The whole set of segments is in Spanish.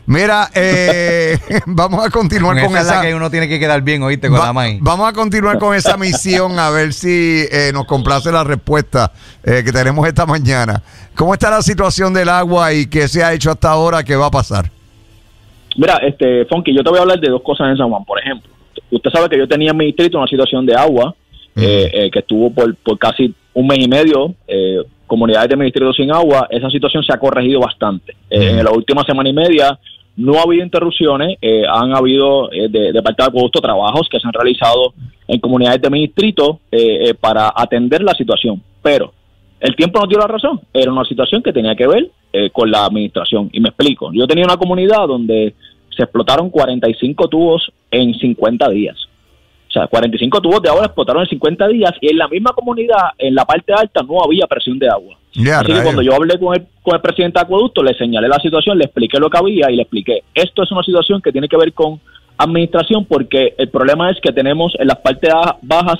Mira, vamos a continuar con esa. Que uno tiene que quedar bien, oíste, con la maíz. Vamos a continuar con esa misión a ver si nos complace la respuesta que tenemos esta mañana. ¿Cómo está la situación del agua y qué se ha hecho hasta ahora? ¿Qué va a pasar? Mira, Funky, yo te voy a hablar de dos cosas en San Juan. Por ejemplo, usted sabe que yo tenía en mi distrito una situación de agua que estuvo por casi un mes y medio, comunidades de mi distrito sin agua. Esa situación se ha corregido bastante. En la última semana y media no ha habido interrupciones, han habido de parte de Acueducto trabajos que se han realizado en comunidades de mi distrito para atender la situación, pero el tiempo nos dio la razón. Era una situación que tenía que ver con la administración, y me explico. Yo tenía una comunidad donde se explotaron 45 tubos en 50 días. O sea, 45 tubos de agua explotaron en 50 días, y en la misma comunidad, en la parte alta, no había presión de agua. Así que cuando yo hablé con el presidente de Acueducto, le señalé la situación, le expliqué lo que había y le expliqué, esto es una situación que tiene que ver con administración, porque el problema es que tenemos en las partes bajas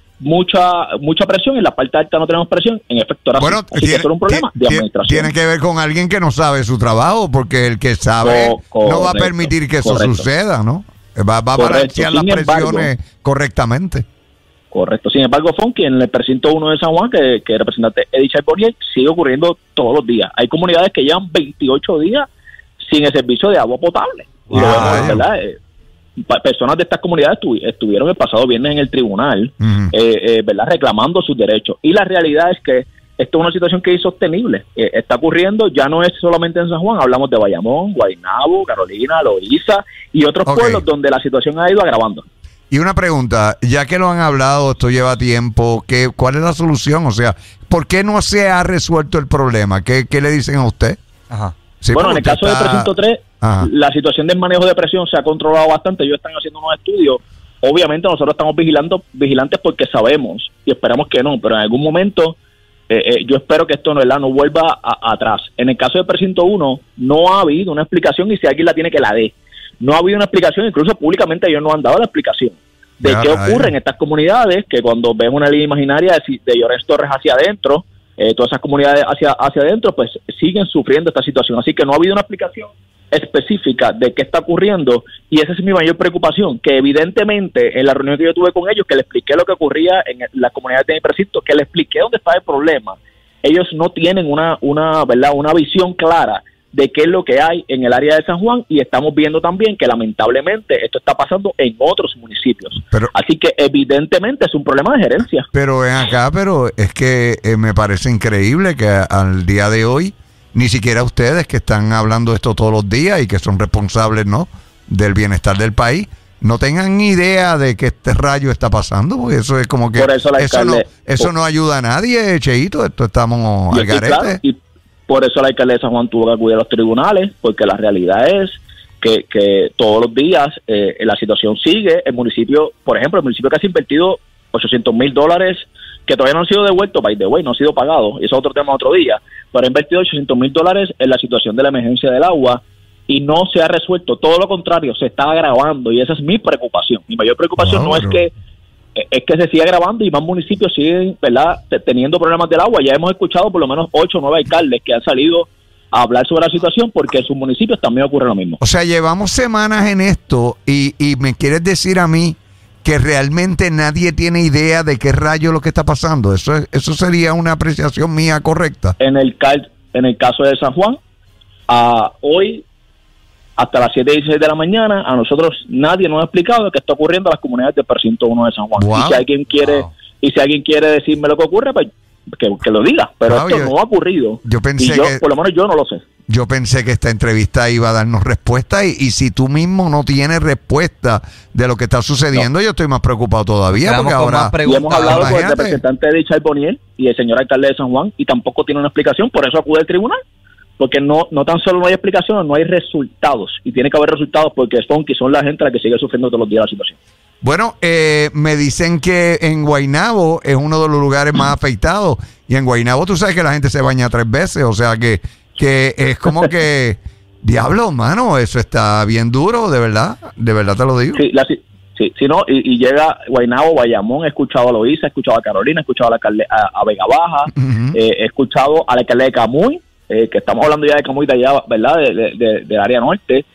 mucha presión, y en la parte alta no tenemos presión. En efecto, ahora bueno, así que eso es un problema de administración. Tiene que ver con alguien que no sabe su trabajo, porque el que sabe no va a permitir que eso suceda, ¿no? Va a balancear las presiones correctamente. Correcto. Sin embargo, Funky, en el precinto 1 de San Juan, que el representante Edith Charbonnier, sigue ocurriendo todos los días. Hay comunidades que llevan 28 días sin el servicio de agua potable. Y lo vemos, ¿verdad? Personas de estas comunidades estuvieron el pasado viernes en el tribunal, ¿verdad?, reclamando sus derechos. Y la realidad es que esto es una situación que es insostenible. Está ocurriendo, ya no es solamente en San Juan, hablamos de Bayamón, Guaynabo, Carolina, Loíza y otros pueblos donde la situación ha ido agravando. Y una pregunta, ya que lo han hablado, esto lleva tiempo, ¿cuál es la solución? O sea, ¿por qué no se ha resuelto el problema? ¿Qué le dicen a usted? Ajá. Sí, bueno, en el caso del precinto 3, la situación del manejo de presión se ha controlado bastante. Ellos están haciendo unos estudios. Obviamente nosotros estamos vigilantes porque sabemos, y esperamos que no, pero en algún momento yo espero que esto no vuelva atrás. En el caso del precinto 1 no ha habido una explicación, y si alguien la tiene, que la dé. No ha habido una explicación, incluso públicamente ellos no han dado la explicación de qué ocurre en estas comunidades, que cuando ven una línea imaginaria de Llorens Torres hacia adentro, todas esas comunidades hacia adentro, pues siguen sufriendo esta situación. Así que no ha habido una explicación específica de qué está ocurriendo, y esa es mi mayor preocupación, que evidentemente en la reunión que yo tuve con ellos, que les expliqué lo que ocurría en las comunidades de mi precinto, que les expliqué dónde está el problema, ellos no tienen una visión clara de qué es lo que hay en el área de San Juan, y estamos viendo también que lamentablemente esto está pasando en otros municipios. Así que evidentemente es un problema de gerencia. Pero ven acá, pero es que me parece increíble que al día de hoy ni siquiera ustedes, que están hablando esto todos los días y que son responsables, ¿no?, del bienestar del país, no tengan ni idea de que este rayo está pasando, porque eso es como que eso no ayuda a nadie, Cheito. Esto estamos al garete. Claro, y por eso la alcaldesa de San Juan tuvo que acudir a los tribunales, porque la realidad es que todos los días la situación sigue. El municipio, por ejemplo, que ha invertido $800,000, que todavía no han sido devueltos, by the way, no han sido pagados, y eso es otro tema otro día, pero ha invertido $800,000 en la situación de la emergencia del agua, y no se ha resuelto. Todo lo contrario, se está agravando, y esa es mi preocupación. Mi mayor preocupación no es que se siga agravando y más municipios siguen, ¿verdad?, teniendo problemas del agua. Ya hemos escuchado por lo menos 8 o 9 alcaldes que han salido a hablar sobre la situación, porque en sus municipios también ocurre lo mismo. O sea, llevamos semanas en esto, y me quieres decir a mí que realmente nadie tiene idea de qué rayo es lo que está pasando. Eso sería una apreciación mía correcta. En el caso de San Juan, hoy hasta las 7:16 de la mañana, a nosotros nadie nos ha explicado qué está ocurriendo en las comunidades del precinto 1 de San Juan. Wow. Y si alguien quiere decirme lo que ocurre, pues que lo diga. Pero esto no ha ocurrido. Por lo menos yo no lo sé. Yo pensé que esta entrevista iba a darnos respuesta, y si tú mismo no tienes respuesta de lo que está sucediendo, yo estoy más preocupado todavía. Porque ahora hemos hablado con el representante de Charbonnier y el señor alcalde de San Juan, y tampoco tiene una explicación, por eso acude al tribunal. Porque no tan solo no hay explicaciones, no hay resultados, y tiene que haber resultados, porque son la gente la que sigue sufriendo todos los días la situación. Bueno, me dicen que en Guaynabo es uno de los lugares más afectados, y en Guaynabo tú sabes que la gente se baña 3 veces, o sea que es como que diablo, mano, eso está bien duro, de verdad te lo digo. Sí, no, y llega Guaynabo, Bayamón, he escuchado a Loíza, he escuchado a Carolina, he escuchado a Vega Baja, he escuchado al alcalde de Camuy, que estamos hablando ya de Camuy de allá, ¿verdad?, del área norte,